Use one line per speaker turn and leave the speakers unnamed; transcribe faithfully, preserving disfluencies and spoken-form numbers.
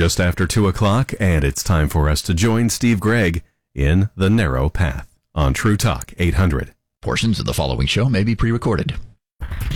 just after two o'clock, and it's time for us to join Steve Gregg in The Narrow Path on True Talk eight hundred.
Portions of the following show may be pre-recorded.